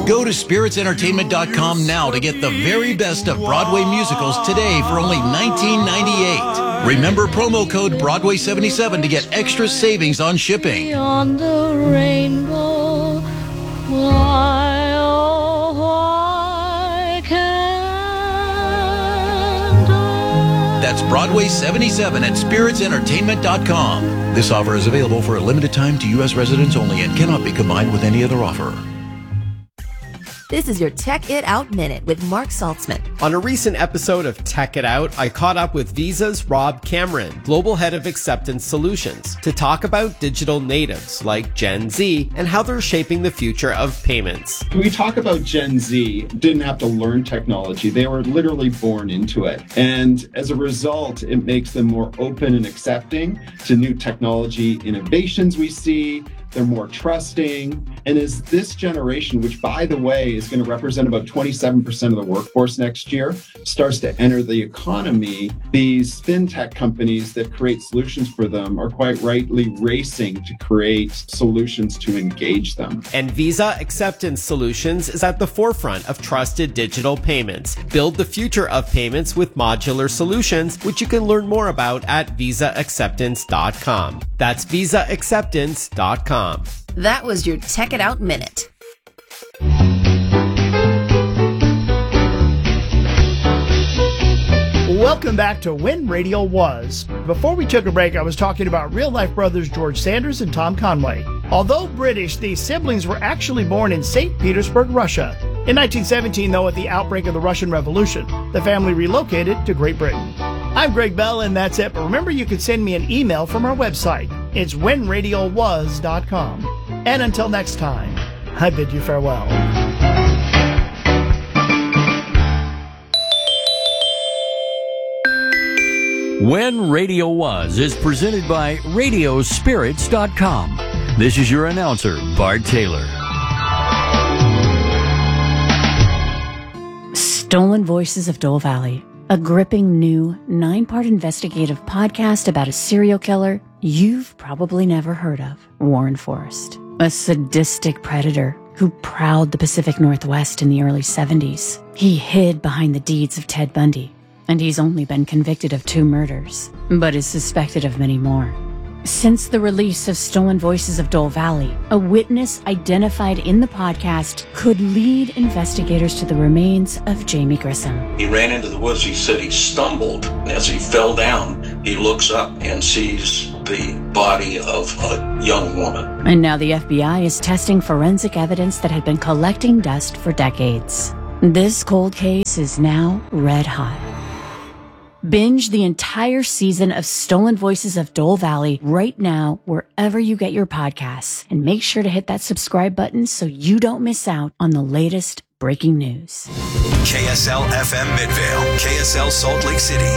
Go to spiritsentertainment.com now to get the very best of Broadway musicals today for only $19.98. Remember promo code Broadway77 to get extra savings on shipping. Beyond the rainbow, why, oh, why can't I? That's Broadway77 at spiritsentertainment.com. This offer is available for a limited time to U.S. residents only and cannot be combined with any other offer. This is your Tech It Out Minute with Mark Saltzman. On a recent episode of Tech It Out, I caught up with Visa's Rob Cameron, Global Head of Acceptance Solutions, to talk about digital natives like Gen Z and how they're shaping the future of payments. When we talk about Gen Z, didn't have to learn technology. They were literally born into it. And as a result, it makes them more open and accepting to new technology innovations we see. They're more trusting. And as this generation, which by the way is going to represent about 27% of the workforce next year, starts to enter the economy, these fintech companies that create solutions for them are quite rightly racing to create solutions to engage them. And Visa Acceptance Solutions is at the forefront of trusted digital payments. Build the future of payments with modular solutions, which you can learn more about at visaacceptance.com. That's visaacceptance.com. That was your Tech It Out Minute. Welcome back to When Radio Was. Before we took a break, I was talking about real-life brothers George Sanders and Tom Conway. Although British, these siblings were actually born in St. Petersburg, Russia. In 1917, though, at the outbreak of the Russian Revolution, the family relocated to Great Britain. I'm Greg Bell, and that's it. But remember, you can send me an email from our website. It's whenradiowas.com. And until next time, I bid you farewell. When Radio Was is presented by Radiospirits.com. This is your announcer, Bart Taylor. Stolen Voices of Dole Valley, a gripping new 9-part investigative podcast about a serial killer you've probably never heard of, Warren Forrest, a sadistic predator who prowled the Pacific Northwest in the early 70s. He hid behind the deeds of Ted Bundy, and he's only been convicted of 2 murders, but is suspected of many more. Since the release of Stolen Voices of Dole Valley, a witness identified in the podcast could lead investigators to the remains of Jamie Grissom. He ran into the woods. He said he stumbled. As he fell down, he looks up and sees the body of a young woman. And now the FBI is testing forensic evidence that had been collecting dust for decades. This cold case is now red hot. Binge the entire season of Stolen Voices of Dole Valley right now, wherever you get your podcasts. And make sure to hit that subscribe button so you don't miss out on the latest breaking news. KSL FM Midvale, KSL Salt Lake City.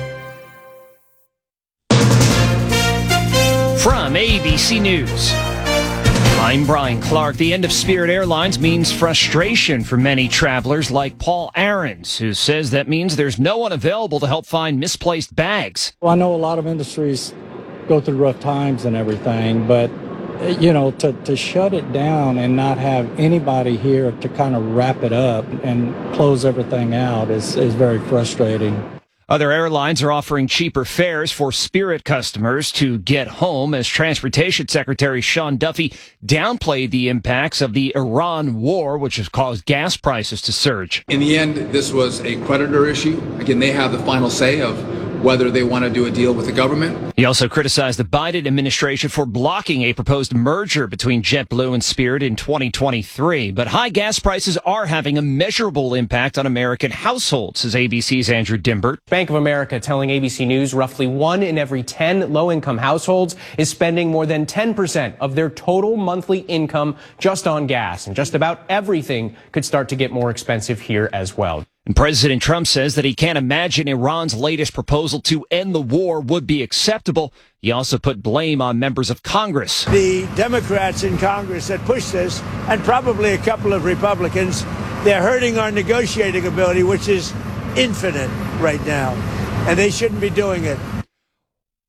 From ABC News, I'm Brian Clark. The end of Spirit Airlines means frustration for many travelers like Paul Ahrens, who says that means there's no one available to help find misplaced bags. Well, I know a lot of industries go through rough times and everything, but, you know, to shut it down and not have anybody here to kind of wrap it up and close everything out is very frustrating. Other airlines are offering cheaper fares for Spirit customers to get home as Transportation Secretary Sean Duffy downplayed the impacts of the Iran war, which has caused gas prices to surge. In the end, this was a creditor issue. Again, they have the final say of whether they want to do a deal with the government. He also criticized the Biden administration for blocking a proposed merger between JetBlue and Spirit in 2023. But high gas prices are having a measurable impact on American households, says ABC's Andrew Dimbert. Bank of America telling ABC News roughly 1 in every 10 low-income households is spending more than 10% of their total monthly income just on gas. And just about everything could start to get more expensive here as well. And President Trump says that he can't imagine Iran's latest proposal to end the war would be acceptable. He also put blame on members of Congress. The Democrats in Congress that pushed this, and probably a couple of Republicans, they're hurting our negotiating ability, which is infinite right now, and they shouldn't be doing it.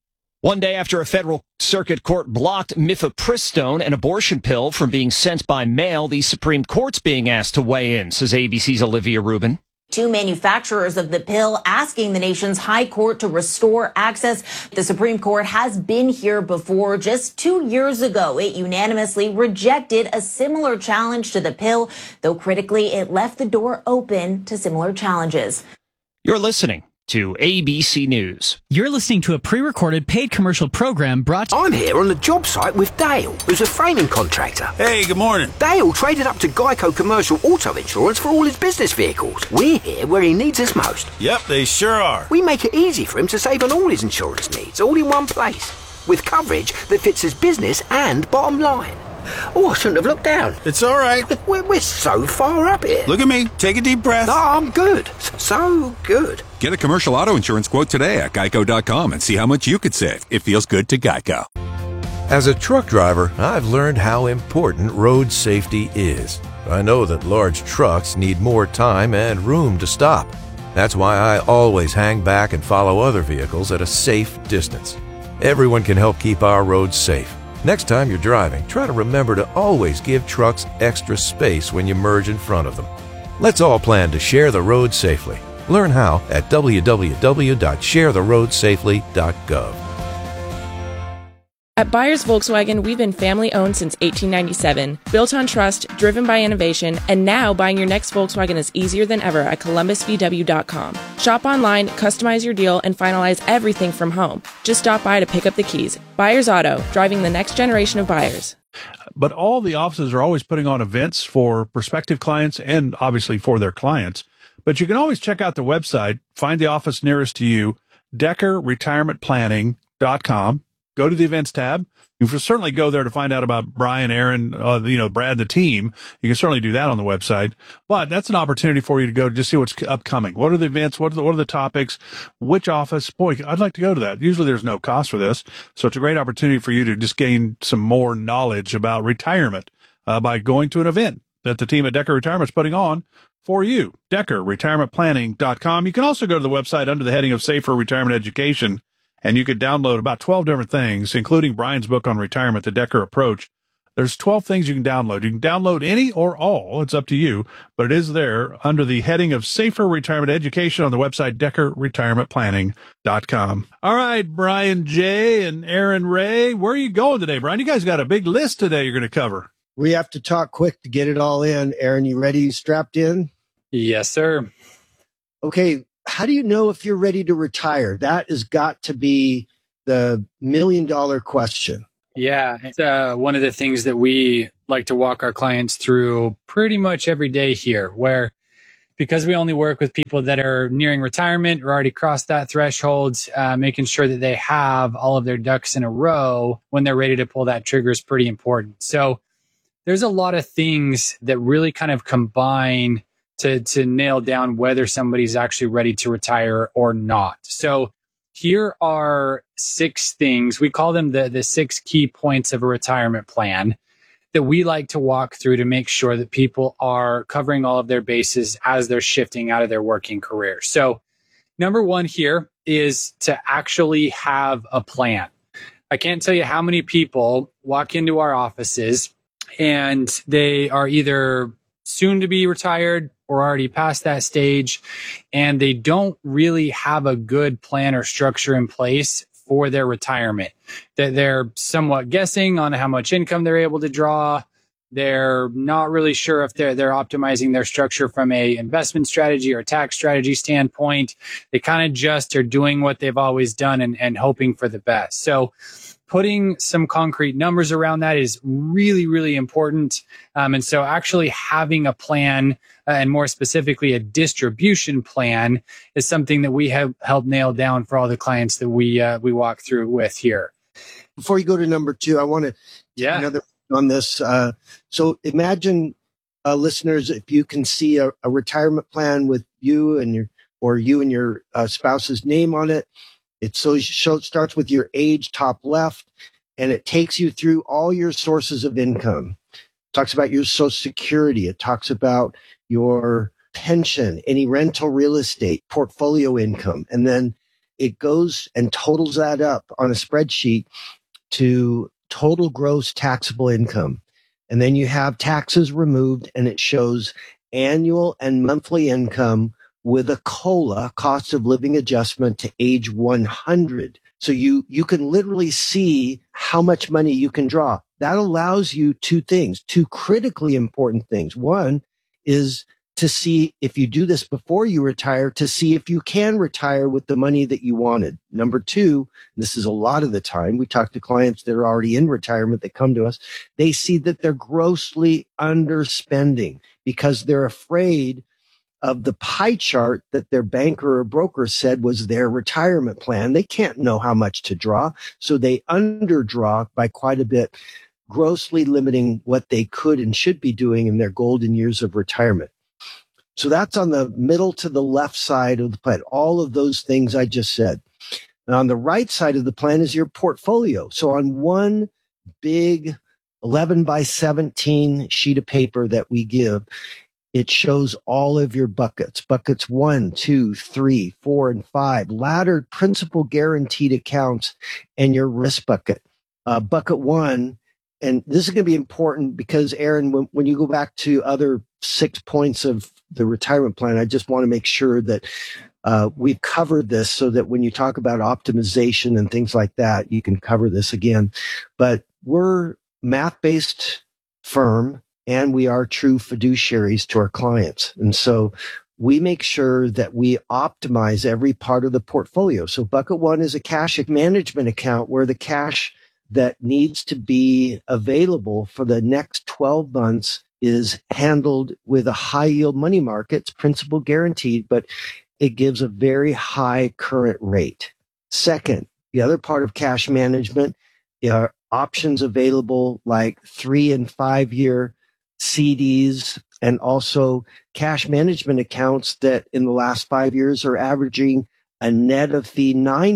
One day after a federal circuit court blocked mifepristone, an abortion pill, from being sent by mail, the Supreme Court's being asked to weigh in, says ABC's Olivia Rubin. Two manufacturers of the pill asking the nation's high court to restore access. The Supreme Court has been here before. Just 2 years ago, it unanimously rejected a similar challenge to the pill, though critically, it left the door open to similar challenges. You're listening to ABC News. You're listening to a pre-recorded paid commercial program brought to... I'm here on the job site with Dale, who's a framing contractor. Hey, good morning. Dale traded up to Geico Commercial Auto Insurance for all his business vehicles. We're here where he needs us most. Yep, they sure are. We make it easy for him to save on all his insurance needs, all in one place, with coverage that fits his business and bottom line. Oh, I shouldn't have looked down. It's all right. We're so far up here. Look at me. Take a deep breath. No, I'm good. So good. Get a commercial auto insurance quote today at geico.com and see how much you could save. It feels good to Geico. As a truck driver, I've learned how important road safety is. I know that large trucks need more time and room to stop. That's why I always hang back and follow other vehicles at a safe distance. Everyone can help keep our roads safe. Next time you're driving, try to remember to always give trucks extra space when you merge in front of them. Let's all plan to share the road safely. Learn how at www.sharetheroadsafely.gov. At Byers Volkswagen, we've been family-owned since 1897, built on trust, driven by innovation, and now buying your next Volkswagen is easier than ever at ColumbusVW.com. Shop online, customize your deal, and finalize everything from home. Just stop by to pick up the keys. Byers Auto, driving the next generation of buyers. But all the offices are always putting on events for prospective clients and obviously for their clients. But you can always check out the website, find the office nearest to you, DeckerRetirementPlanning.com. Go to the events tab. You can certainly go there to find out about Brian, Aaron, Brad, the team. You can certainly do that on the website. But that's an opportunity for you to go to just see what's upcoming. What are the events? What are the topics? Which office? Boy, I'd like to go to that. Usually there's no cost for this. So it's a great opportunity for you to just gain some more knowledge about retirement by going to an event that the team at Decker Retirement is putting on for you. DeckerRetirementPlanning.com. You can also go to the website under the heading of Safer Retirement Education, and you could download about 12 different things, including Brian's book on retirement, The Decker Approach. There's 12 things you can download. You can download any or all. It's up to you, but it is there under the heading of Safer Retirement Education on the website, DeckerRetirementPlanning.com. All right, Brian J. and Aaron Ray, where are you going today, Brian? You guys got a big list today you're going to cover. We have to talk quick to get it all in. Aaron, you ready? Strapped in? Yes, sir. Okay. How do you know if you're ready to retire? That has got to be the $1 million question. Yeah. It's one of the things that we like to walk our clients through pretty much every day here, where because we only work with people that are nearing retirement or already crossed that threshold, making sure that they have all of their ducks in a row when they're ready to pull that trigger is pretty important. So there's a lot of things that really kind of combine to nail down whether somebody's actually ready to retire or not. So here are 6 things. We call them the 6 key points of a retirement plan that we like to walk through to make sure that people are covering all of their bases as they're shifting out of their working career. So number 1 here is to actually have a plan. I can't tell you how many people walk into our offices and they are either soon to be retired or already past that stage, and they don't really have a good plan or structure in place for their retirement. They're somewhat guessing on how much income they're able to draw. They're not really sure if they're optimizing their structure from a investment strategy or tax strategy standpoint. They kind of just are doing what they've always done and hoping for the best. So putting some concrete numbers around that is really, really important. And so actually having a plan, and more specifically a distribution plan, is something that we have helped nail down for all the clients that we walk through with here. Before you go to number 2, I want to another on this. So imagine, listeners, if you can see a retirement plan with you and your spouse's name on it. It starts with your age, top left, and it takes you through all your sources of income. It talks about your Social Security. It talks about your pension, any rental real estate, portfolio income. And then it goes and totals that up on a spreadsheet to total gross taxable income. And then you have taxes removed, and it shows annual and monthly income with a COLA, cost of living adjustment, to age 100. So you can literally see how much money you can draw. That allows you two critically important things. One is to see, if you do this before you retire, to see if you can retire with the money that you wanted. Number two, this is a lot of the time, we talk to clients that are already in retirement that come to us, they see that they're grossly underspending because they're afraid of the pie chart that their banker or broker said was their retirement plan. They can't know how much to draw, so they underdraw by quite a bit, grossly limiting what they could and should be doing in their golden years of retirement. So that's on the middle to the left side of the plan, all of those things I just said. And on the right side of the plan is your portfolio. So on one big 11 by 17 sheet of paper that we give, it shows all of your buckets 1, 2, 3, 4, and 5, laddered principal guaranteed accounts, and your risk bucket. Bucket 1, and this is going to be important because, Aaron, when you go back to other 6 points of the retirement plan, I just want to make sure that we've covered this so that when you talk about optimization and things like that, you can cover this again. But we're math-based firm, and we are true fiduciaries to our clients. And so we make sure that we optimize every part of the portfolio. So bucket 1 is a cash management account where the cash that needs to be available for the next 12 months is handled with a high yield money market. It's principal guaranteed, but it gives a very high current rate. Second, the other part of cash management are options available like 3 and 5 year CDs, and also cash management accounts that in the last 5 years are averaging a net of fee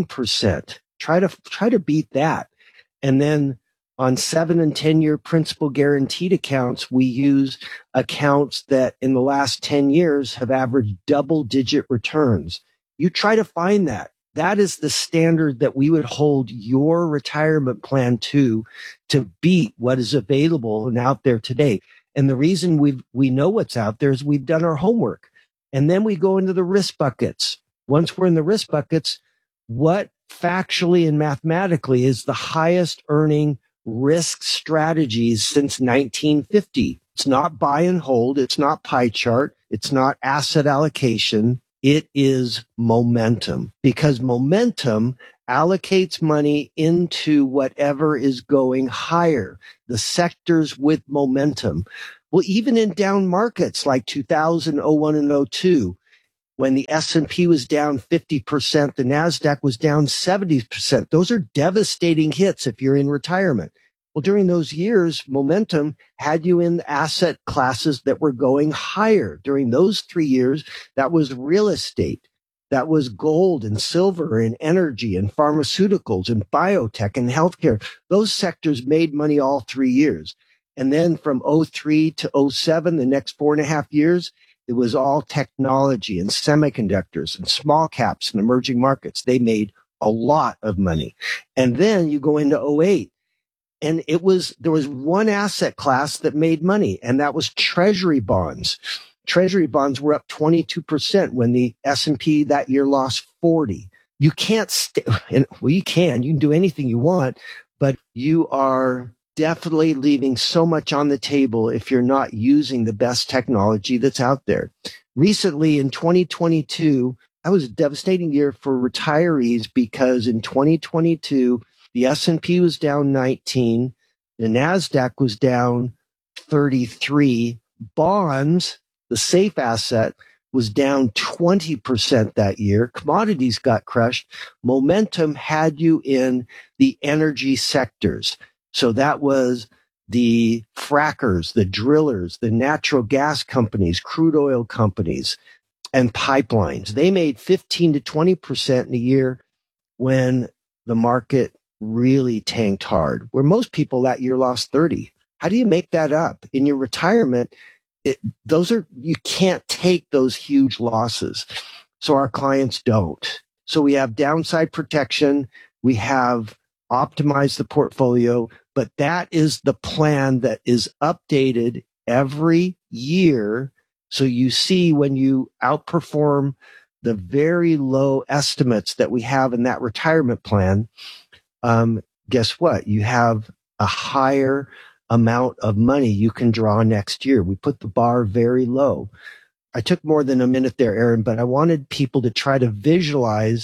9%. Try to beat that. And then on 7 and 10 year principal guaranteed accounts, we use accounts that in the last 10 years have averaged double-digit returns. You try to find that. That is the standard that we would hold your retirement plan to beat what is available and out there today. And the reason we know what's out there is we've done our homework. And then we go into the risk buckets. Once we're in the risk buckets, what factually and mathematically is the highest earning risk strategies since 1950? It's not buy and hold. It's not pie chart. It's not asset allocation. It is momentum, because momentum allocates money into whatever is going higher, the sectors with momentum. Well, even in down markets like 2000, 01, and 02, when the S&P was down 50%, the NASDAQ was down 70%. Those are devastating hits if you're in retirement. Well, during those years, momentum had you in asset classes that were going higher. During those 3 years, that was real estate. That was gold and silver and energy and pharmaceuticals and biotech and healthcare. Those sectors made money all 3 years. And then from 03 to 07, the next 4.5 years, it was all technology and semiconductors and small caps and emerging markets. They made a lot of money. And then you go into 08, and there was one asset class that made money, and that was treasury bonds. Treasury bonds were up 22% when the S&P that year lost 40. You can't you can do anything you want, but you are definitely leaving so much on the table if you're not using the best technology that's out there. Recently in 2022, that was a devastating year for retirees because in 2022, the S&P was down 19, the NASDAQ was down 33, bonds, the safe asset, was down 20% that year. Commodities got crushed. Momentum had you in the energy sectors. So that was the frackers, the drillers, the natural gas companies, crude oil companies, and pipelines. They made 15 to 20% in a year when the market really tanked hard, where most people that year lost 30. How do you make that up? In your retirement, you can't take those huge losses. So our clients don't. So we have downside protection. We have optimized the portfolio, but that is the plan that is updated every year. So you see when you outperform the very low estimates that we have in that retirement plan, guess what? You have a higher amount of money you can draw next year. We put the bar very low. I took more than a minute there, Aaron, but I wanted people to try to visualize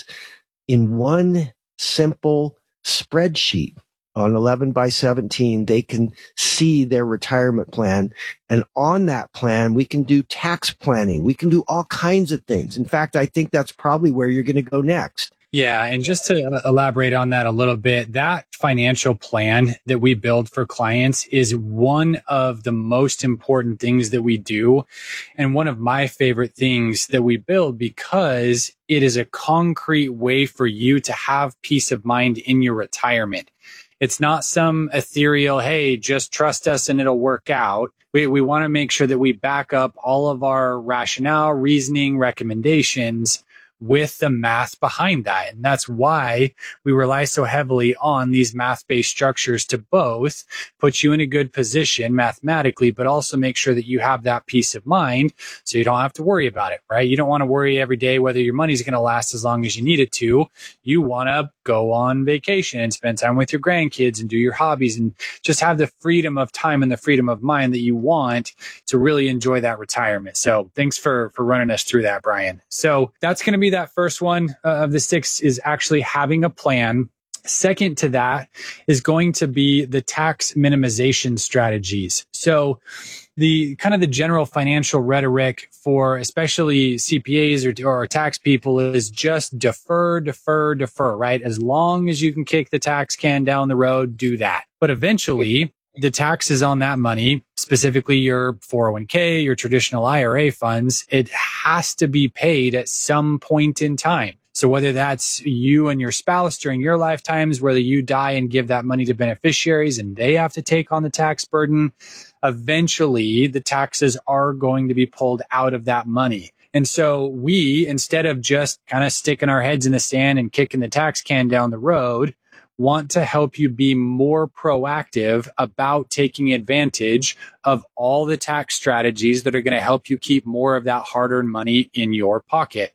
in one simple spreadsheet on 11 by 17, they can see their retirement plan. And on that plan, we can do tax planning. We can do all kinds of things. In fact, I think that's probably where you're going to go next. Yeah. And just to elaborate on that a little bit, that financial plan that we build for clients is one of the most important things that we do. And one of my favorite things that we build because it is a concrete way for you to have peace of mind in your retirement. It's not some ethereal, hey, just trust us and it'll work out. We want to make sure that we back up all of our rationale, reasoning, recommendations with the math behind that. And that's why we rely so heavily on these math-based structures to both put you in a good position mathematically, but also make sure that you have that peace of mind so you don't have to worry about it, right? You don't want to worry every day whether your money's going to last as long as you need it to. You want to go on vacation and spend time with your grandkids and do your hobbies and just have the freedom of time and the freedom of mind that you want to really enjoy that retirement. So thanks for running us through that, Brian. So that's going to be that first one of the 6 is actually having a plan. Second to that is going to be the tax minimization strategies. So the kind of the general financial rhetoric for especially CPAs or tax people is just defer, right? As long as you can kick the tax can down the road, do that. But eventually the taxes on that money, specifically your 401k, your traditional IRA funds, it has to be paid at some point in time. So whether that's you and your spouse during your lifetimes, whether you die and give that money to beneficiaries and they have to take on the tax burden, eventually the taxes are going to be pulled out of that money. And so we, instead of just kind of sticking our heads in the sand and kicking the tax can down the road, want to help you be more proactive about taking advantage of all the tax strategies that are going to help you keep more of that hard-earned money in your pocket.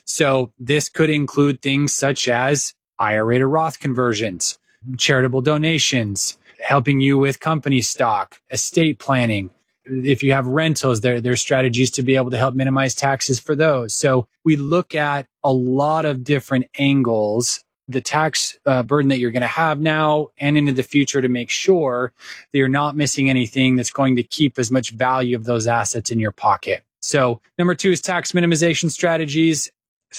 So this could include things such as IRA to Roth conversions, charitable donations, helping you with company stock, estate planning. If you have rentals, there's strategies to be able to help minimize taxes for those. So we look at a lot of different angles, the tax burden that you're going to have now and into the future to make sure that you're not missing anything that's going to keep as much value of those assets in your pocket. So number 2 is tax minimization strategies.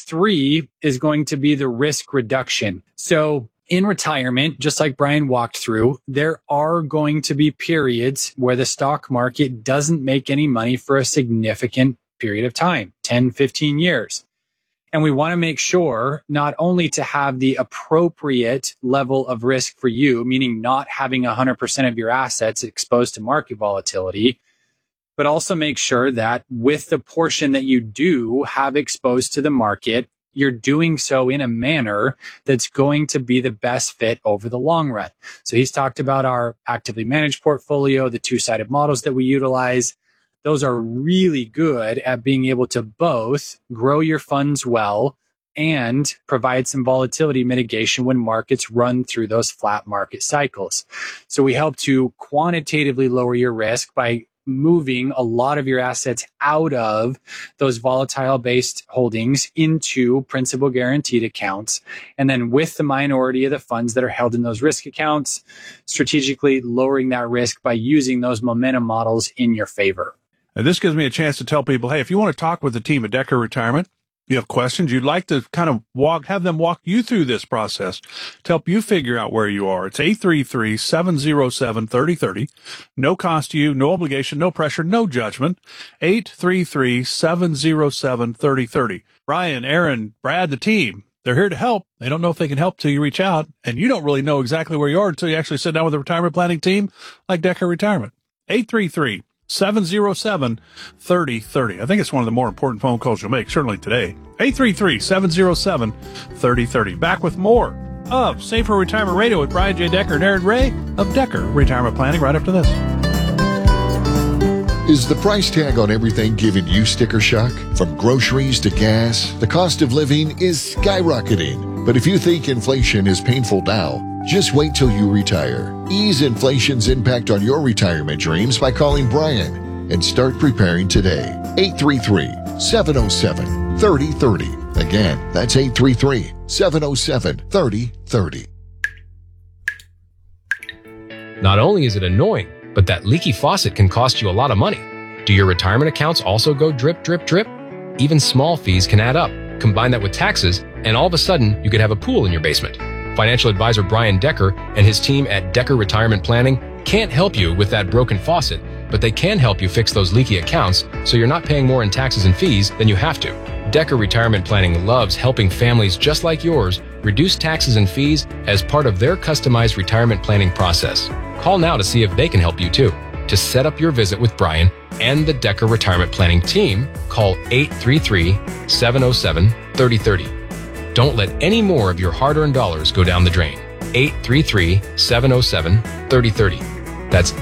3 is going to be the risk reduction. So in retirement, just like Brian walked through, there are going to be periods where the stock market doesn't make any money for a significant period of time, 10, 15 years. And we want to make sure not only to have the appropriate level of risk for you, meaning not having 100% of your assets exposed to market volatility, but also make sure that with the portion that you do have exposed to the market, you're doing so in a manner that's going to be the best fit over the long run. So he's talked about our actively managed portfolio, the 2-sided models that we utilize. Those are really good at being able to both grow your funds well and provide some volatility mitigation when markets run through those flat market cycles. So we help to quantitatively lower your risk by moving a lot of your assets out of those volatile based holdings into principal guaranteed accounts. And then with the minority of the funds that are held in those risk accounts, strategically lowering that risk by using those momentum models in your favor. And this gives me a chance to tell people, hey, if you want to talk with the team at Decker Retirement, you have questions, you'd like to kind of have them walk you through this process to help you figure out where you are. It's 833-707-3030. No cost to you, no obligation, no pressure, no judgment. 833-707-3030. Brian, Aaron, Brad, the team, they're here to help. They don't know if they can help till you reach out, and you don't really know exactly where you are until you actually sit down with a retirement planning team like Decker Retirement. 833 833-707-3030. I think it's one of the more important phone calls you'll make, certainly today. 833-707-3030. Back with more of Safer Retirement Radio with Brian J. Decker and Aaron Ray of Decker Retirement Planning right after this. Is the price tag on everything giving you sticker shock? From groceries to gas, the cost of living is skyrocketing. But if you think inflation is painful now, just wait till you retire. Ease inflation's impact on your retirement dreams by calling Brian and start preparing today. 833-707-3030. Again, that's 833-707-3030. Not only is it annoying, but that leaky faucet can cost you a lot of money. Do your retirement accounts also go drip, drip, drip? Even small fees can add up. Combine that with taxes, and all of a sudden, you could have a pool in your basement. Financial advisor Brian Decker and his team at Decker Retirement Planning can't help you with that broken faucet, but they can help you fix those leaky accounts so you're not paying more in taxes and fees than you have to. Decker Retirement Planning loves helping families just like yours reduce taxes and fees as part of their customized retirement planning process. Call now to see if they can help you too. To set up your visit with Brian and the Decker Retirement Planning team, call 833-707-3030. Don't let any more of your hard-earned dollars go down the drain. 833-707-3030. That's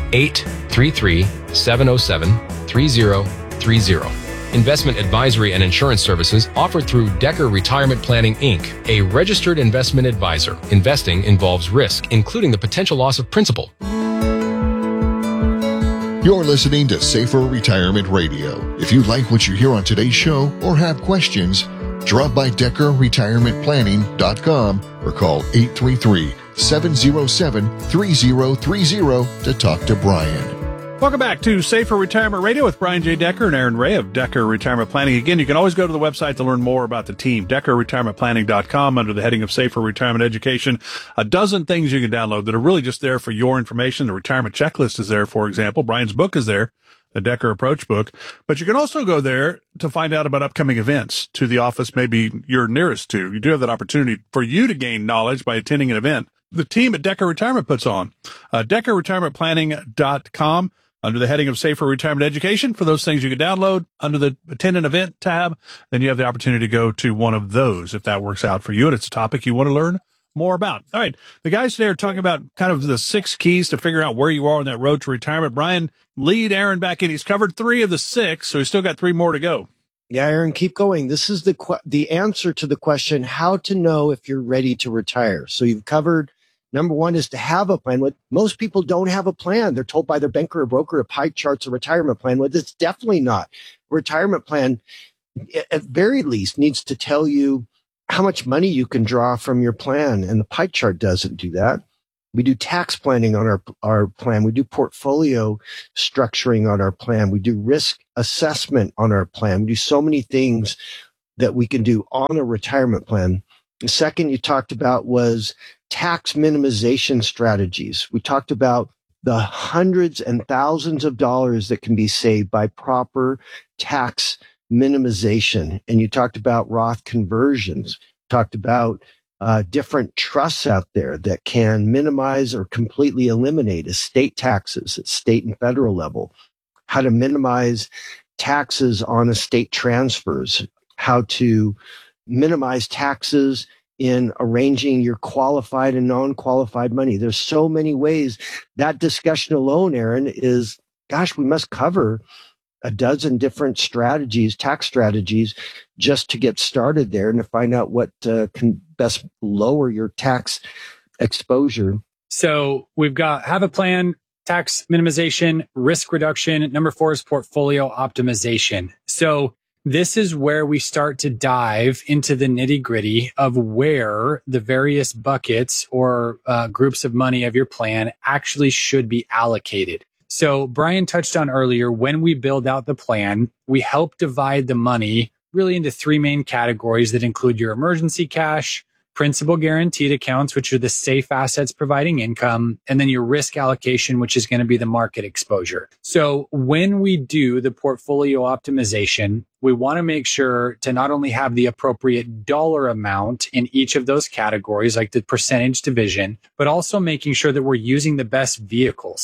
833-707-3030. Investment advisory and insurance services offered through Decker Retirement Planning, Inc., a registered investment advisor. Investing involves risk, including the potential loss of principal. You're listening to Safer Retirement Radio. If you like what you hear on today's show or have questions, drop by DeckerRetirementPlanning.com or call 833-707-3030 to talk to Brian. Welcome back to Safer Retirement Radio with Brian J. Decker and Aaron Ray of Decker Retirement Planning. Again, you can always go to the website to learn more about the team, DeckerRetirementPlanning.com, under the heading of Safer Retirement Education. A dozen things you can download that are really just there for your information. The retirement checklist is there, for example. Brian's book is there, the Decker Approach book. But you can also go there to find out about upcoming events to the office maybe you're nearest to. You do have that opportunity for you to gain knowledge by attending an event the team at Decker Retirement puts on. DeckerRetirementPlanning.com. Under the heading of Safer Retirement Education, for those things you can download under the Attend an Event tab, then you have the opportunity to go to one of those if that works out for you and it's a topic you want to learn more about. All right. The guys today are talking about kind of the 6 keys to figure out where you are on that road to retirement. Brian, lead Aaron back in. He's covered 3 of the 6, so he's still got 3 more to go. Yeah, Aaron, keep going. This is the answer to the question, how to know if you're ready to retire. So you've covered number 1 is to have a plan. Most people don't have a plan. They're told by their banker or broker a pie chart's a retirement plan. Well, it's definitely not. A retirement plan, at very least, needs to tell you how much money you can draw from your plan. And the pie chart doesn't do that. We do tax planning on our plan. We do portfolio structuring on our plan. We do risk assessment on our plan. We do so many things that we can do on a retirement plan. The second you talked about was tax minimization strategies. We talked about the hundreds and thousands of dollars that can be saved by proper tax minimization. And you talked about Roth conversions, talked about different trusts out there that can minimize or completely eliminate estate taxes at state and federal level, how to minimize taxes on estate transfers, how to minimize taxes in arranging your qualified and non-qualified money. There's so many ways. That discussion alone, Aaron, is, gosh, we must cover a dozen different strategies, tax strategies, just to get started there and to find out what can best lower your tax exposure. So we've got have a plan, tax minimization, risk reduction. Number 4 is portfolio optimization. So this is where we start to dive into the nitty gritty of where the various buckets or groups of money of your plan actually should be allocated. So Brian touched on earlier, when we build out the plan, we help divide the money really into 3 main categories that include your emergency cash, principal guaranteed accounts, which are the safe assets providing income, and then your risk allocation, which is going to be the market exposure. So when we do the portfolio optimization, we want to make sure to not only have the appropriate dollar amount in each of those categories, like the percentage division, but also making sure that we're using the best vehicles.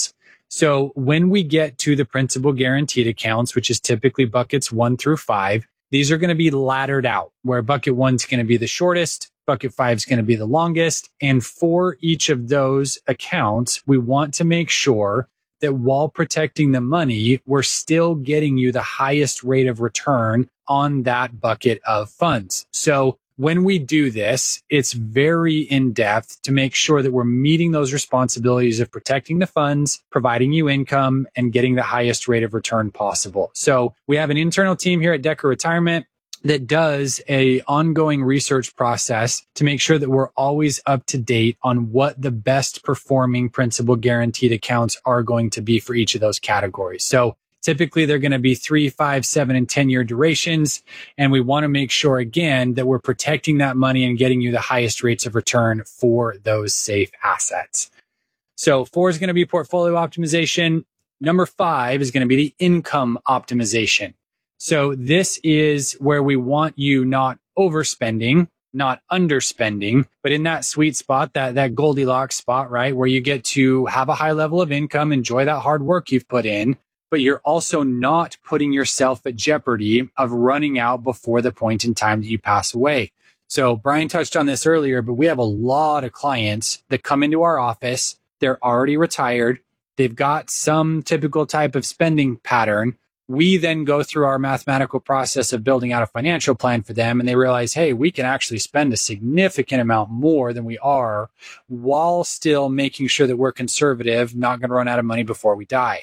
So when we get to the principal guaranteed accounts, which is typically buckets 1 through 5, these are going to be laddered out, where bucket 1's going to be the shortest, bucket 5 is going to be the longest. And for each of those accounts, we want to make sure that while protecting the money, we're still getting you the highest rate of return on that bucket of funds. So when we do this, it's very in-depth to make sure that we're meeting those responsibilities of protecting the funds, providing you income, and getting the highest rate of return possible. So we have an internal team here at Decker Retirement that does a ongoing research process to make sure that we're always up to date on what the best performing principal guaranteed accounts are going to be for each of those categories. So typically, they're going to be 3, 5, 7, and 10-year durations. And we want to make sure, again, that we're protecting that money and getting you the highest rates of return for those safe assets. So 4 is going to be portfolio optimization. Number 5 is going to be the income optimization. So this is where we want you not overspending, not underspending, but in that sweet spot, that Goldilocks spot, right? Where you get to have a high level of income, enjoy that hard work you've put in, but you're also not putting yourself at jeopardy of running out before the point in time that you pass away. So Brian touched on this earlier, but we have a lot of clients that come into our office. They're already retired. They've got some typical type of spending pattern. We then go through our mathematical process of building out a financial plan for them, and they realize, hey, we can actually spend a significant amount more than we are while still making sure that we're conservative, not going to run out of money before we die.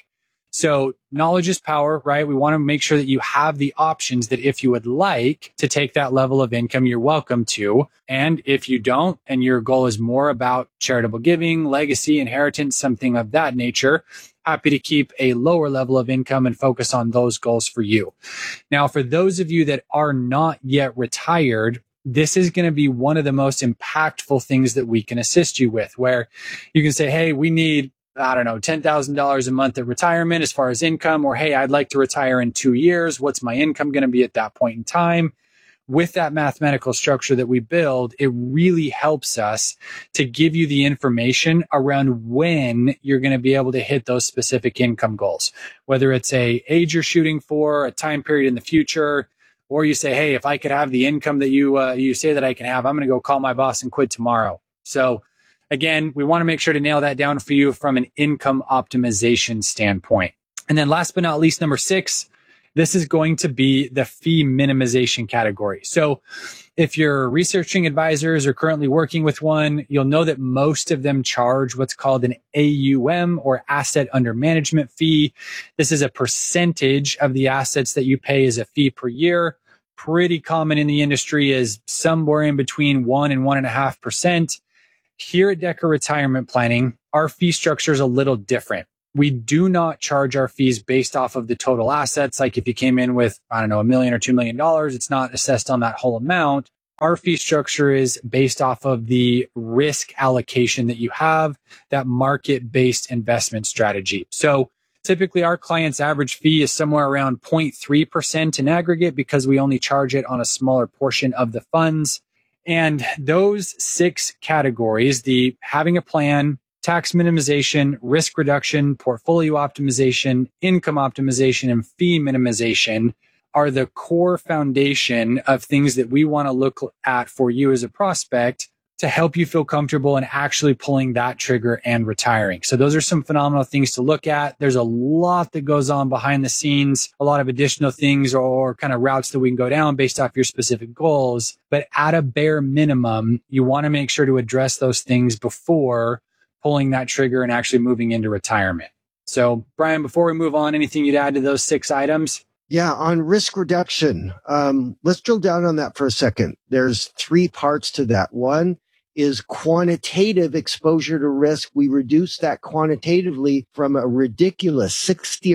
So knowledge is power, right? We want to make sure that you have the options that if you would like to take that level of income, you're welcome to. And if you don't, and your goal is more about charitable giving, legacy, inheritance, something of that nature, happy to keep a lower level of income and focus on those goals for you. Now, for those of you that are not yet retired, this is going to be one of the most impactful things that we can assist you with, where you can say, hey, we need $10,000 a month at retirement as far as income, or, hey, I'd like to retire in 2 years. What's my income going to be at that point in time? With that mathematical structure that we build, it really helps us to give you the information around when you're going to be able to hit those specific income goals, whether it's a age you're shooting for, a time period in the future, or you say, hey, if I could have the income that you say that I can have, I'm going to go call my boss and quit tomorrow. So again, we want to make sure to nail that down for you from an income optimization standpoint. And then last but not least, number 6, this is going to be the fee minimization category. So if you're researching advisors or currently working with one, you'll know that most of them charge what's called an AUM, or asset under management fee. This is a percentage of the assets that you pay as a fee per year. Pretty common in the industry is somewhere in between 1 and 1.5%. Here at Decker Retirement Planning, our fee structure is a little different. We do not charge our fees based off of the total assets. Like if you came in with, $1 million or $2 million, it's not assessed on that whole amount. Our fee structure is based off of the risk allocation that you have, that market-based investment strategy. So typically our client's average fee is somewhere around 0.3% in aggregate, because we only charge it on a smaller portion of the funds. And those 6 categories, the having a plan, tax minimization, risk reduction, portfolio optimization, income optimization, and fee minimization, are the core foundation of things that we want to look at for you as a prospect to help you feel comfortable in actually pulling that trigger and retiring. So those are some phenomenal things to look at. There's a lot that goes on behind the scenes, a lot of additional things or kind of routes that we can go down based off your specific goals. But at a bare minimum, you want to make sure to address those things before pulling that trigger and actually moving into retirement. So Brian, before we move on, anything you'd add to those 6 items? Yeah, on risk reduction, let's drill down on that for a second. There's 3 parts to that. One is quantitative exposure to risk. We reduce that quantitatively from a ridiculous 60 or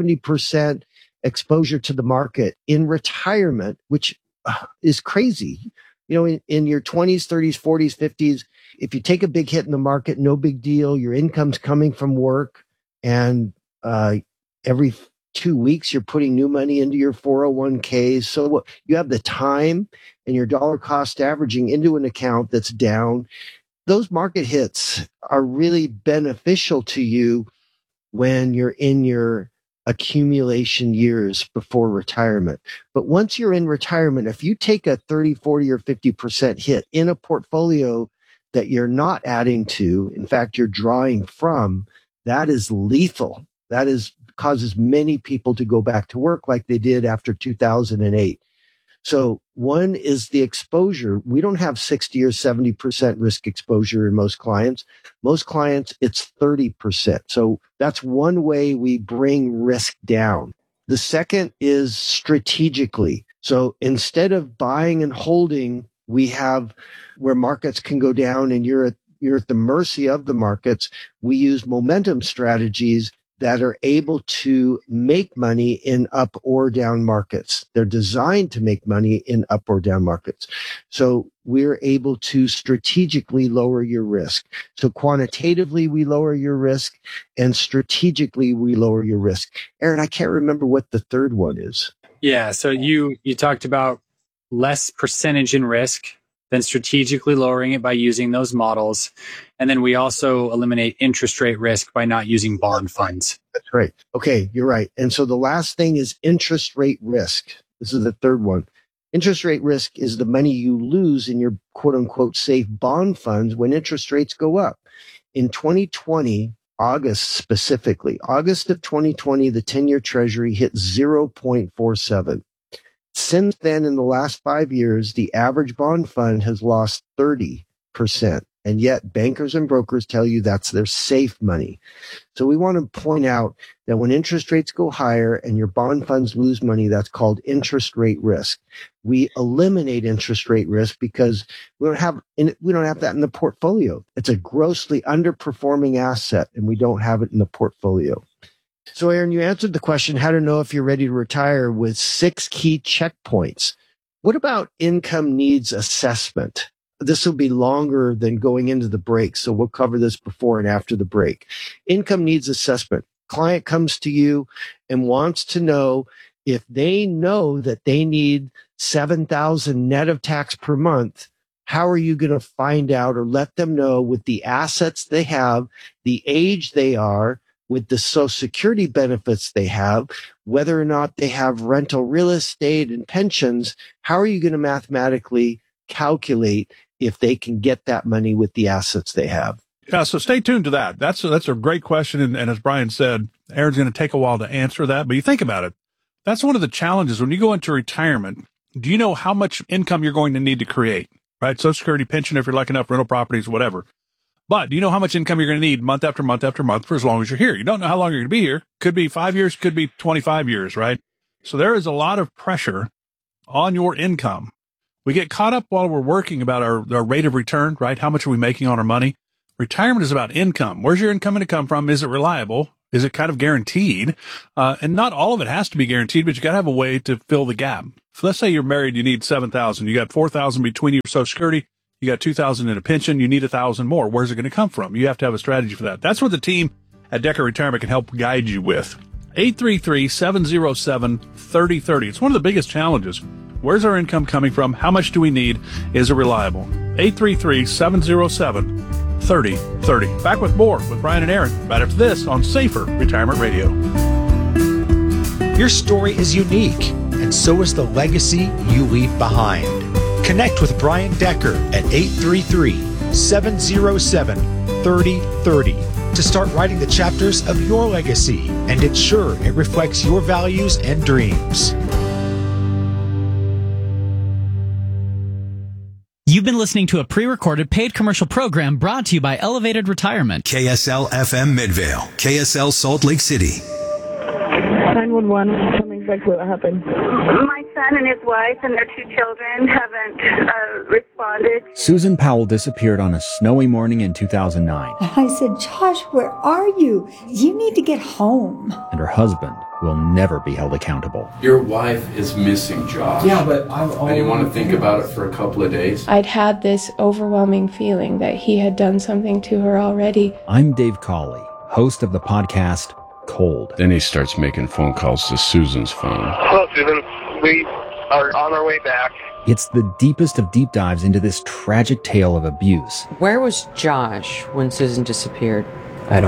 70% exposure to the market in retirement, which is crazy. You know, in your 20s, 30s, 40s, 50s, if you take a big hit in the market, no big deal. Your income's coming from work, and every 2 weeks, you're putting new money into your 401ks. So you have the time and your dollar cost averaging into an account that's down. Those market hits are really beneficial to you when you're in your accumulation years before retirement. But once you're in retirement, if you take a 30, 40, or 50% hit in a portfolio that you're not adding to, in fact, you're drawing from, that is lethal. That causes many people to go back to work like they did after 2008. So one is the exposure. We don't have 60 or 70% risk exposure in most clients. Most clients, it's 30%. So that's one way we bring risk down. The second is strategically. So instead of buying and holding, we have where markets can go down and you're at the mercy of the markets. We use momentum strategies that are able to make money in up or down markets. They're designed to make money in up or down markets. So we're able to strategically lower your risk. So quantitatively, we lower your risk, and strategically, we lower your risk. Aaron, I can't remember what the third one is. Yeah. So you talked about less percentage in risk, then strategically lowering it by using those models. And then we also eliminate interest rate risk by not using bond funds. That's right. Okay, you're right. And so the last thing is interest rate risk. This is the third one. Interest rate risk is the money you lose in your quote unquote safe bond funds when interest rates go up. In 2020, August of 2020, the 10-year Treasury hit 0.47. Since then, in the last 5 years, the average bond fund has lost 30%. And yet bankers and brokers tell you that's their safe money. So we want to point out that when interest rates go higher and your bond funds lose money, that's called interest rate risk. We eliminate interest rate risk because we don't have that in the portfolio. It's a grossly underperforming asset and we don't have it in the portfolio. So Aaron, you answered the question, how to know if you're ready to retire, with 6 key checkpoints. What about income needs assessment? This will be longer than going into the break, so we'll cover this before and after the break. Income needs assessment. Client comes to you and wants to know if they know that they need $7,000 net of tax per month. How are you going to find out or let them know with the assets they have, the age they are, with the Social Security benefits they have, whether or not they have rental real estate and pensions? How are you going to mathematically calculate if they can get that money with the assets they have? Yeah, so stay tuned to that. That's a great question. And as Brian said, Aaron's going to take a while to answer that. But you think about it. That's one of the challenges when you go into retirement. Do you know how much income you're going to need to create, right? Social Security, pension, if you're lucky enough, rental properties, whatever. But do you know how much income you're going to need month after month after month for as long as you're here? You don't know how long you're going to be here. Could be 5 years, could be 25 years, right? So there is a lot of pressure on your income. We get caught up while we're working about our rate of return, right? How much are we making on our money? Retirement is about income. Where's your income going to come from? Is it reliable? Is it kind of guaranteed? And not all of it has to be guaranteed, but you got to have a way to fill the gap. So let's say you're married, you need $7,000. You got $4,000 between your Social Security. You got $2,000 in a pension. You need $1,000 more. Where's it going to come from? You have to have a strategy for that. That's what the team at Decker Retirement can help guide you with. 833-707-3030. It's one of the biggest challenges. Where's our income coming from? How much do we need? Is it reliable? 833-707-3030. Back with more with Brian and Aaron right after this on Safer Retirement Radio. Your story is unique, and so is the legacy you leave behind. Connect with Brian Decker at 833-707-3030 to start writing the chapters of your legacy and ensure it reflects your values and dreams. You've been listening to a pre-recorded paid commercial program brought to you by Elevated Retirement. KSL FM Midvale, KSL Salt Lake City. 911, tell me exactly what happened. My son and his wife and their 2 children haven't responded. Susan Powell disappeared on a snowy morning in 2009. I said, Josh, where are you? You need to get home. And her husband will never be held accountable. Your wife is missing, Josh. Yeah, but and you want to think about it for a couple of days? I'd had this overwhelming feeling that he had done something to her already. I'm Dave Cawley, host of the podcast Cold. Then he starts making phone calls to Susan's phone. Hello, Susan. We are on our way back. It's the deepest of deep dives into this tragic tale of abuse. Where was Josh when Susan disappeared? I don't know.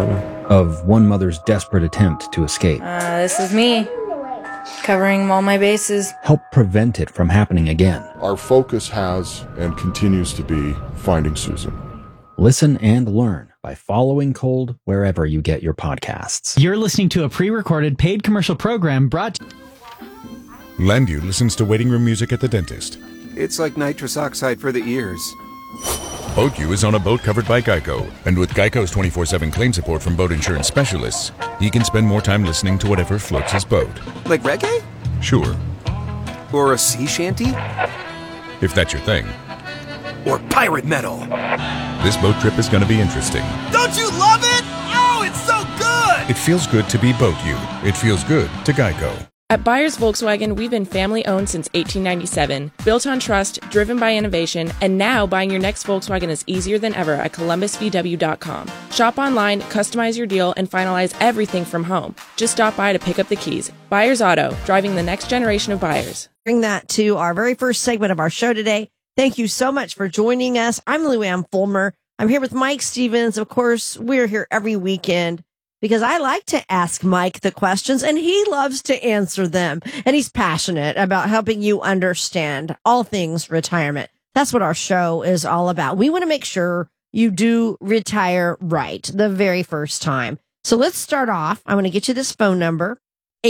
of one mother's desperate attempt to escape. This is me, covering all my bases. Help prevent it from happening again. Our focus has and continues to be finding Susan. Listen and learn by following Cold wherever you get your podcasts. You're listening to a pre-recorded paid commercial program brought to Landu listens to waiting room music at the dentist. It's like nitrous oxide for the ears. BoatU is on a boat covered by Geico, and with Geico's 24/7 claim support from boat insurance specialists, he can spend more time listening to whatever floats his boat. Like reggae? Sure. Or a sea shanty? If that's your thing. Or pirate metal. This boat trip is going to be interesting. Don't you love it? Oh, it's so good! It feels good to be BoatU. It feels good to Geico. At Byers Volkswagen, we've been family-owned since 1897, built on trust, driven by innovation, and now buying your next Volkswagen is easier than ever at ColumbusVW.com. Shop online, customize your deal, and finalize everything from home. Just stop by to pick up the keys. Byers Auto, driving the next generation of buyers. Bring that to our very first segment of our show today. Thank you so much for joining us. I'm Luann Fulmer. I'm here with Mike Stevens. Of course, we're here every weekend because I like to ask Mike the questions and he loves to answer them. And he's passionate about helping you understand all things retirement. That's what our show is all about. We want to make sure you do retire right the very first time. So let's start off. I want to get you this phone number,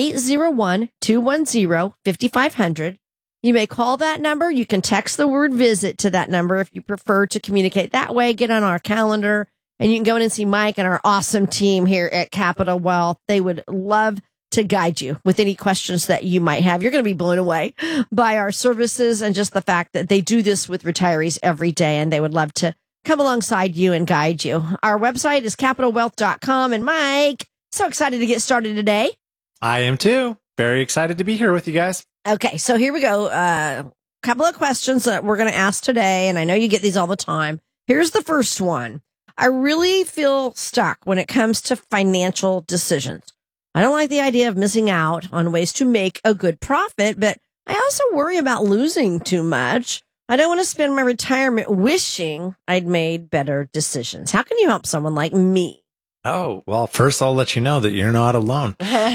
801-210-5500. You may call that number. You can text the word visit to that number if you prefer to communicate that way. Get on our calendar. And you can go in and see Mike and our awesome team here at Capital Wealth. They would love to guide you with any questions that you might have. You're going to be blown away by our services and just the fact that they do this with retirees every day, and they would love to come alongside you and guide you. Our website is capitalwealth.com. And Mike, so excited to get started today. I am too. Very excited to be here with you guys. Okay, so here we go. A couple of questions that we're going to ask today, and I know you get these all the time. Here's the first one. I really feel stuck when it comes to financial decisions. I don't like the idea of missing out on ways to make a good profit, but I also worry about losing too much. I don't want to spend my retirement wishing I'd made better decisions. How can you help someone like me? Oh, well, first I'll let you know that you're not alone.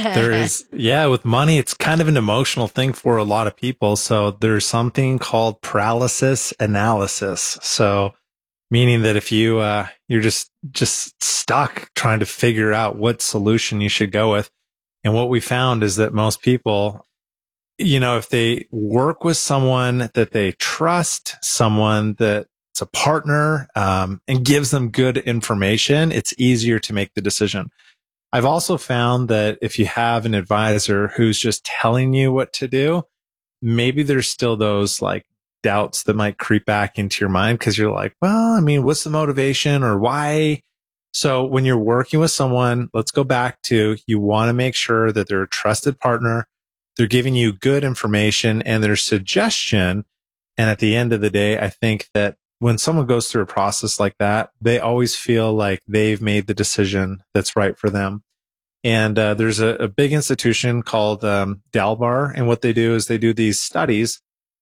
With money, it's kind of an emotional thing for a lot of people. So there's something called paralysis analysis. So meaning that if you're just stuck trying to figure out what solution you should go with. And what we found is that most people, if they work with someone that they trust, someone that's a partner, and gives them good information, it's easier to make the decision. I've also found that if you have an advisor who's just telling you what to do, maybe there's still those like doubts that might creep back into your mind because you're like, well, I mean, what's the motivation or why? So when you're working with someone, let's go back to you want to make sure that they're a trusted partner. They're giving you good information and their suggestion. And at the end of the day, I think that when someone goes through a process like that, they always feel like they've made the decision that's right for them. And there's a big institution called Dalbar. And what they do is they do these studies.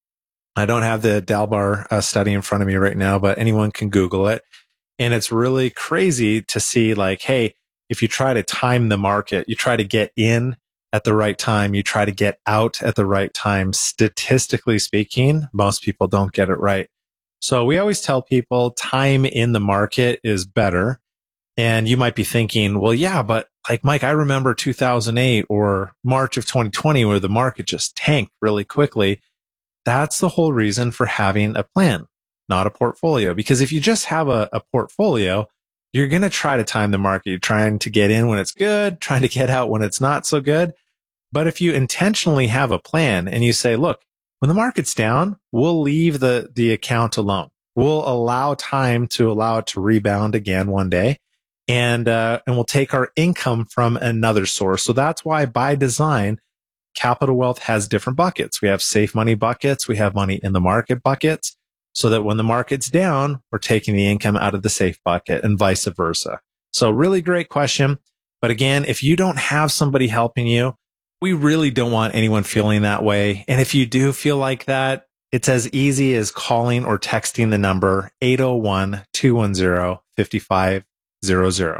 I don't have the Dalbar study in front of me right now, but anyone can Google it. And it's really crazy to see like, hey, if you try to time the market, you try to get in at the right time, you try to get out at the right time. Statistically speaking, most people don't get it right. So we always tell people time in the market is better. And you might be thinking, well, yeah, but like Mike, I remember 2008 or March of 2020 where the market just tanked really quickly. That's the whole reason for having a plan, not a portfolio. Because if you just have a portfolio, you're going to try to time the market. You're trying to get in when it's good, trying to get out when it's not so good. But if you intentionally have a plan and you say, look, when the market's down, we'll leave the account alone. We'll allow time to allow it to rebound again one day. And we'll take our income from another source. So that's why by design, Capital Wealth has different buckets. We have safe money buckets. We have money in the market buckets so that when the market's down, we're taking the income out of the safe bucket and vice versa. So really great question. But again, if you don't have somebody helping you, we really don't want anyone feeling that way. And if you do feel like that, it's as easy as calling or texting the number 801-210-5500.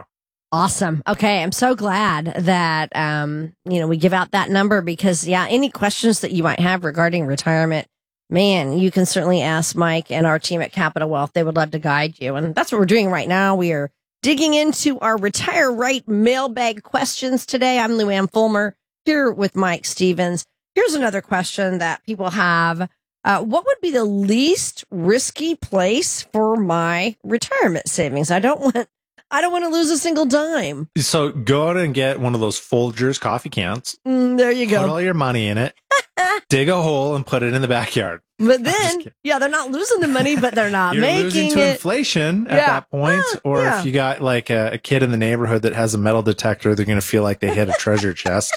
Awesome. Okay. I'm so glad that, we give out that number because, any questions that you might have regarding retirement, man, you can certainly ask Mike and our team at Capital Wealth. They would love to guide you. And that's what we're doing right now. We are digging into our Retire Right mailbag questions today. I'm Luann Fulmer here with Mike Stevens. Here's another question that people have. What would be the least risky place for my retirement savings? I don't want to lose a single dime. So go out and get one of those Folgers coffee cans. There you go. Put all your money in it. Dig a hole and put it in the backyard. But then, they're not losing the money, but they're not You're making losing to inflation at that point. Or if you got like a kid in the neighborhood that has a metal detector, they're going to feel like they hit a treasure chest.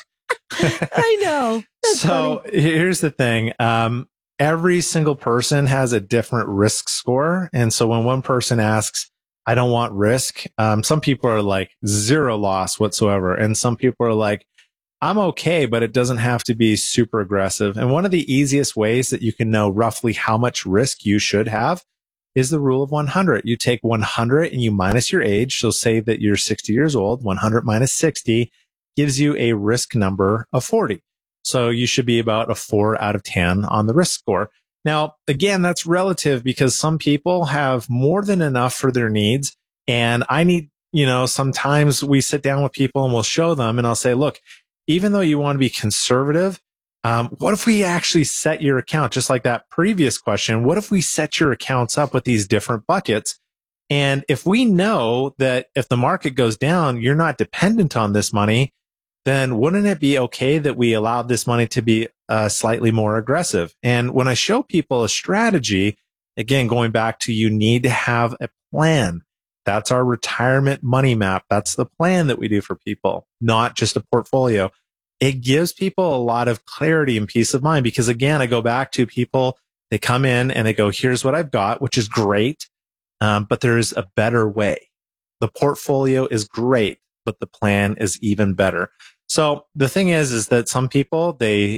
I know. That's so funny. Here's the thing. Every single person has a different risk score. And so when one person asks, I don't want risk, some people are like 0 loss whatsoever. And some people are like, I'm okay, but it doesn't have to be super aggressive. And one of the easiest ways that you can know roughly how much risk you should have is the rule of 100. You take 100 and you minus your age. So say that you're 60 years old, 100 minus 60 gives you a risk number of 40. So you should be about a 4 out of 10 on the risk score. Now, again, that's relative because some people have more than enough for their needs. And I need, sometimes we sit down with people and we'll show them and I'll say, look, even though you want to be conservative, what if we actually set your account, just like that previous question, what if we set your accounts up with these different buckets? And if we know that if the market goes down, you're not dependent on this money, then wouldn't it be okay that we allowed this money to be slightly more aggressive? And when I show people a strategy, again, going back to you need to have a plan. That's our retirement money map. That's the plan that we do for people, not just a portfolio. It gives people a lot of clarity and peace of mind because, again, I go back to people, they come in and they go, here's what I've got, which is great, but there's a better way. The portfolio is great, but the plan is even better. So the thing is that some people, they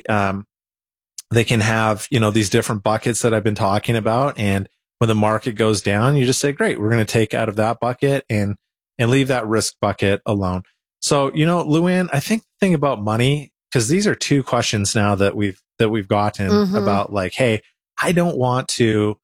can have, these different buckets that I've been talking about. And when the market goes down, you just say, great, we're going to take out of that bucket and leave that risk bucket alone. So, Luann, I think the thing about money, because these are 2 questions now that we've gotten about like, hey, I don't want to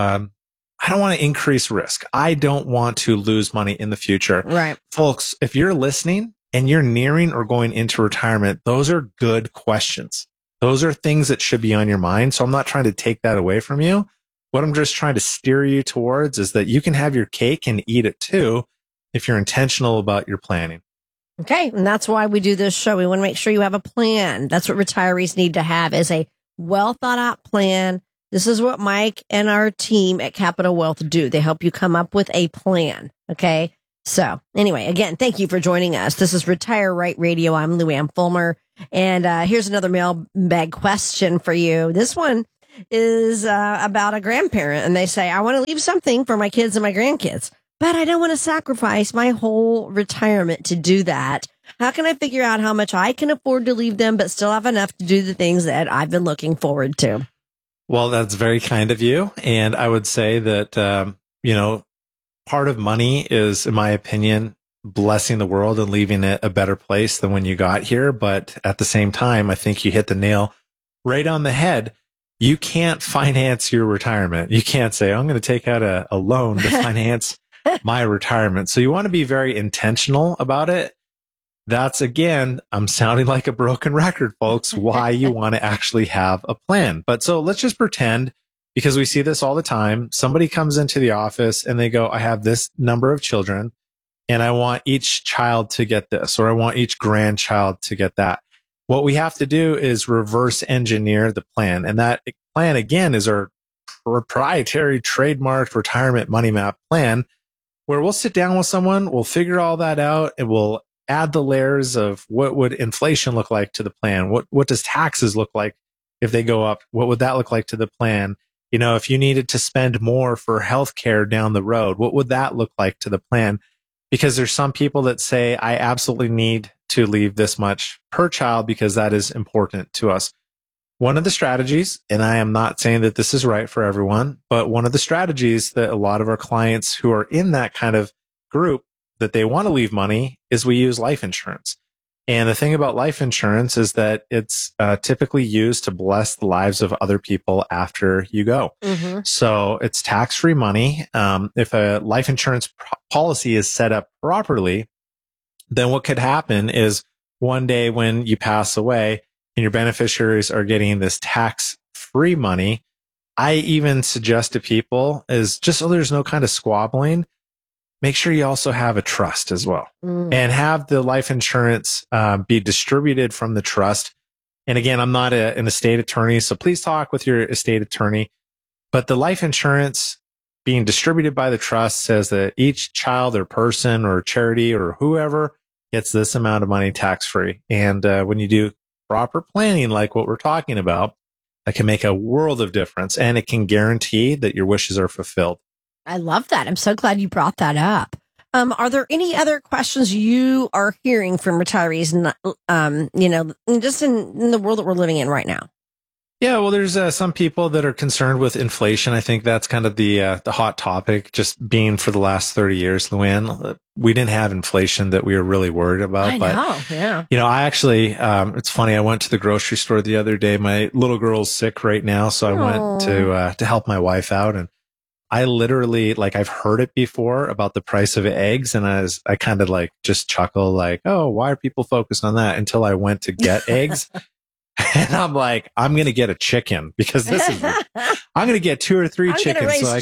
increase risk. I don't want to lose money in the future. Right. Folks, if you're listening and you're nearing or going into retirement, those are good questions. Those are things that should be on your mind. So I'm not trying to take that away from you. What I'm just trying to steer you towards is that you can have your cake and eat it too if you're intentional about your planning. Okay. And that's why we do this show. We want to make sure you have a plan. That's what retirees need to have is a well thought out plan. This is what Mike and our team at Capital Wealth do. They help you come up with a plan. Okay. So anyway, again, thank you for joining us. This is Retire Right Radio. I'm Luann Fulmer. And here's another mailbag question for you. This one is about a grandparent. And they say, I want to leave something for my kids and my grandkids, but I don't want to sacrifice my whole retirement to do that. How can I figure out how much I can afford to leave them, but still have enough to do the things that I've been looking forward to? Well, that's very kind of you. And I would say that, part of money is, in my opinion, blessing the world and leaving it a better place than when you got here. But at the same time, I think you hit the nail right on the head. You can't finance your retirement. You can't say, I'm going to take out a loan to finance my retirement. So you want to be very intentional about it. That's, again, I'm sounding like a broken record, folks, why you want to actually have a plan. But so let's just pretend, because we see this all the time, somebody comes into the office and they go, I have this number of children and I want each child to get this, or I want each grandchild to get that. What we have to do is reverse engineer the plan. And that plan, again, is our proprietary trademarked retirement money map plan, where we'll sit down with someone, we'll figure all that out, and we'll add the layers of what would inflation look like to the plan? What does taxes look like if they go up? What would that look like to the plan? If you needed to spend more for healthcare down the road, what would that look like to the plan? Because there's some people that say, I absolutely need to leave this much per child because that is important to us. One of the strategies, and I am not saying that this is right for everyone, but one of the strategies that a lot of our clients who are in that kind of group that they want to leave money is we use life insurance. And the thing about life insurance is that it's typically used to bless the lives of other people after you go. Mm-hmm. So it's tax-free money. If a life insurance policy is set up properly, then what could happen is one day when you pass away and your beneficiaries are getting this tax-free money, I even suggest to people is just so there's no kind of squabbling, make sure you also have a trust as well and have the life insurance be distributed from the trust. And again, I'm not an estate attorney, so please talk with your estate attorney. But the life insurance being distributed by the trust says that each child or person or charity or whoever gets this amount of money tax-free. And when you do proper planning like what we're talking about, that can make a world of difference, and it can guarantee that your wishes are fulfilled. I love that. I'm so glad you brought that up. Are there any other questions you are hearing from retirees, just in the world that we're living in right now? Yeah, well, there's some people that are concerned with inflation. I think that's kind of the hot topic, just being for the last 30 years, Luann. We didn't have inflation that we were really worried about. I know, yeah. I actually, it's funny, I went to the grocery store the other day. My little girl's sick right now, so I went to help my wife out, and I literally, I've heard it before about the price of eggs, and I kind of just chuckle oh, why are people focused on that, until I went to get eggs. And I'm like, I'm going to get a chicken because I'm going to get 2 or 3 chickens so I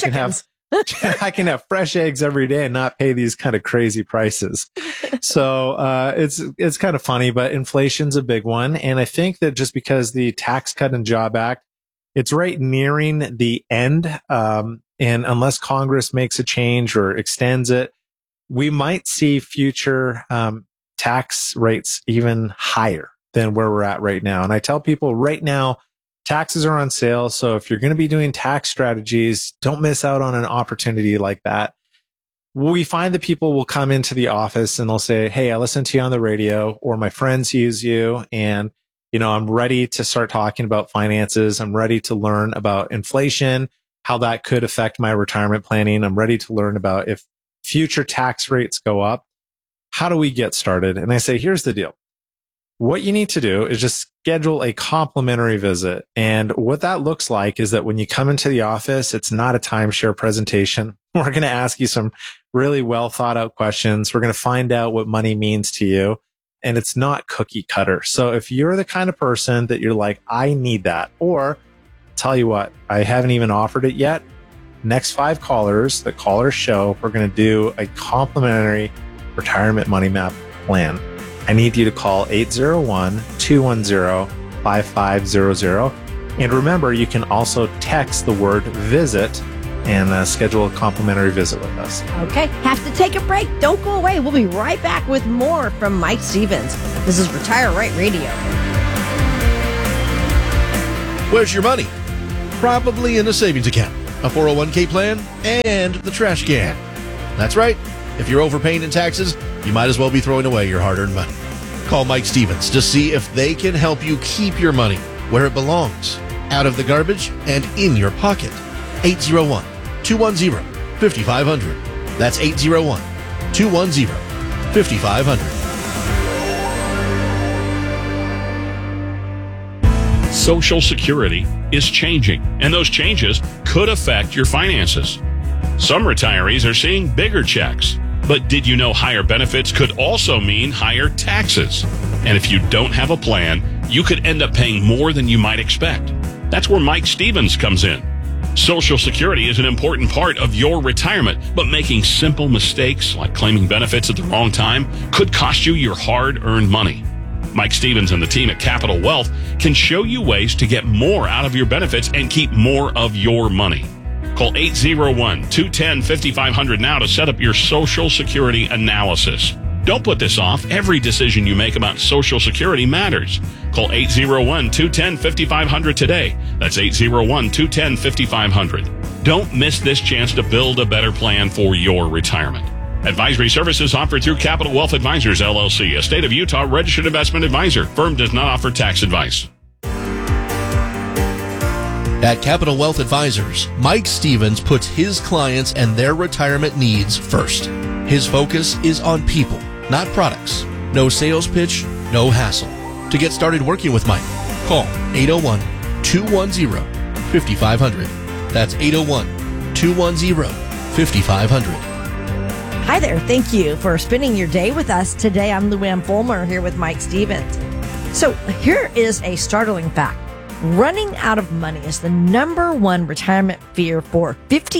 can have fresh eggs every day and not pay these kind of crazy prices. So, it's kind of funny, but inflation's a big one. And I think that just because the Tax Cut and Job Act, it's right nearing the end. And unless Congress makes a change or extends it, we might see future, tax rates even higher than where we're at right now. And I tell people right now, taxes are on sale. So if you're going to be doing tax strategies, don't miss out on an opportunity like that. We find that people will come into the office and they'll say, hey, I listened to you on the radio, or my friends use you, and I'm ready to start talking about finances. I'm ready to learn about inflation, how that could affect my retirement planning. I'm ready to learn about if future tax rates go up, how do we get started? And I say, here's the deal. What you need to do is just schedule a complimentary visit. And what that looks like is that when you come into the office, it's not a timeshare presentation. We're going to ask you some really well thought out questions. We're going to find out what money means to you. And it's not cookie cutter. So if you're the kind of person that you're like, I need that, or tell you what, I haven't even offered it yet. Next 5 callers that call our show, we're going to do a complimentary retirement money map plan. I need you to call 801-210-5500. And remember, you can also text the word visit and schedule a complimentary visit with us. Okay, have to take a break. Don't go away. We'll be right back with more from Mike Stevens. This is Retire Right Radio. Where's your money? Probably in a savings account, a 401k plan, and the trash can. That's right. If you're overpaying in taxes, you might as well be throwing away your hard-earned money. Call Mike Stevens to see if they can help you keep your money where it belongs, out of the garbage and in your pocket. 801-210-5500. That's 801-210-5500. Social Security is changing, and those changes could affect your finances. Some retirees are seeing bigger checks. But did you know higher benefits could also mean higher taxes? And if you don't have a plan, you could end up paying more than you might expect. That's where Mike Stevens comes in. Social Security is an important part of your retirement, but making simple mistakes like claiming benefits at the wrong time could cost you your hard-earned money. Mike Stevens and the team at Capital Wealth can show you ways to get more out of your benefits and keep more of your money. Call 801-210-5500 now to set up your Social Security analysis. Don't put this off. Every decision you make about Social Security matters. Call 801-210-5500 today. That's 801-210-5500. Don't miss this chance to build a better plan for your retirement. Advisory services offered through Capital Wealth Advisors, LLC, a state of Utah registered investment advisor. Firm does not offer tax advice. At Capital Wealth Advisors, Mike Stevens puts his clients and their retirement needs first. His focus is on people, not products. No sales pitch, no hassle. To get started working with Mike, call 801-210-5500. That's 801-210-5500. Hi there. Thank you for spending your day with us today. I'm Luann Fulmer here with Mike Stevens. So here is a startling fact. Running out of money is the number one retirement fear for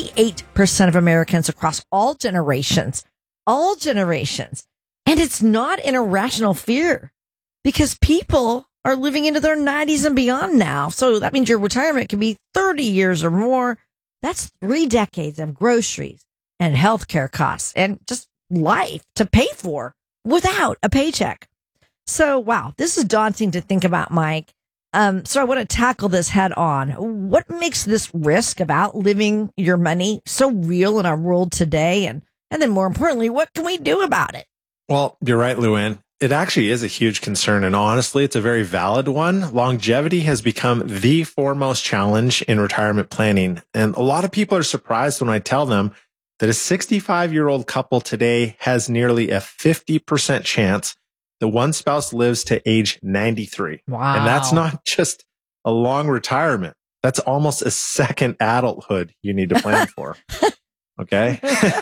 58% of Americans across all generations. All generations. And it's not an irrational fear because people are living into their 90s and beyond now. So that means your retirement can be 30 years or more. That's 3 decades of groceries and healthcare costs and just life to pay for without a paycheck. So, wow, this is daunting to think about, Mike. So I want to tackle this head on. What makes this risk of outliving your money so real in our world today? And then more importantly, what can we do about it? Well, you're right, Luann. It actually is a huge concern. And honestly, it's a very valid one. Longevity has become the foremost challenge in retirement planning. And a lot of people are surprised when I tell them that a 65-year-old couple today has nearly a 50% chance that one spouse lives to age 93. Wow. And that's not just a long retirement. That's almost a second adulthood you need to plan for. Okay.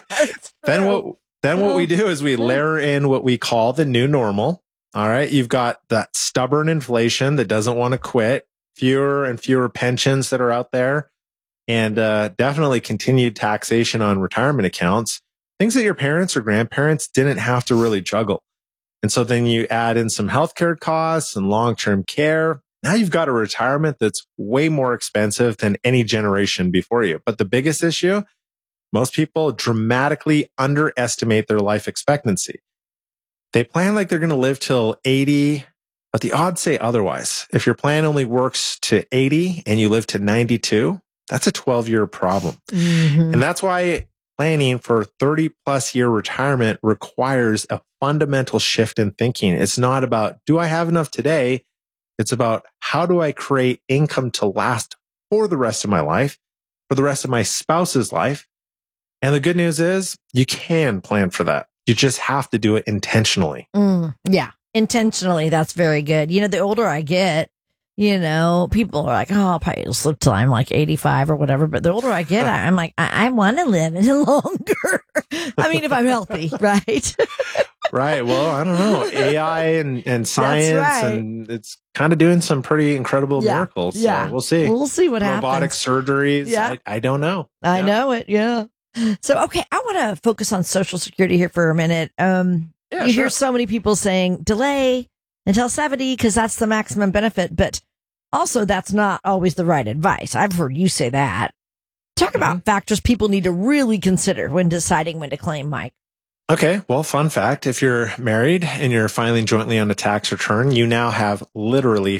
Then what we do is we layer in what we call the new normal. All right. You've got that stubborn inflation that doesn't want to quit, fewer and fewer pensions that are out there, and definitely continued taxation on retirement accounts, things that your parents or grandparents didn't have to really juggle. And so then you add in some healthcare costs and long-term care. Now you've got a retirement that's way more expensive than any generation before you. But the biggest issue, most people dramatically underestimate their life expectancy. They plan like they're going to live till 80, but the odds say otherwise. If your plan only works to 80 and you live to 92, that's a 12-year problem. Mm-hmm. And that's why planning for 30-plus year retirement requires a fundamental shift in thinking. It's not about, do I have enough today? It's about, how do I create income to last for the rest of my life, for the rest of my spouse's life? And the good news is you can plan for that. You just have to do it intentionally. Yeah, intentionally. That's very good. You know, the older I get, you know, people are like, oh, I'll probably live till I'm like 85 or whatever. But the older I get, I'm like, I want to live longer. I mean, if I'm healthy, right? Right. Well, I don't know. AI and science, right. And it's kind of doing some pretty incredible miracles. Yeah. So we'll see. We'll see what happens. Robotic surgeries. Yeah. I don't know. I know it. Yeah. So, okay, I want to focus on Social Security here for a minute. You hear so many people saying delay until 70 because that's the maximum benefit, but also that's not always the right advice. I've heard you say that. Talk about factors people need to really consider when deciding when to claim, Mike. Okay, well, fun fact. If you're married and you're filing jointly on a tax return, you now have literally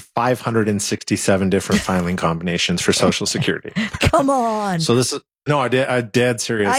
567 different filing combinations for Social Security. Come on. So this is, no, I'm dead serious.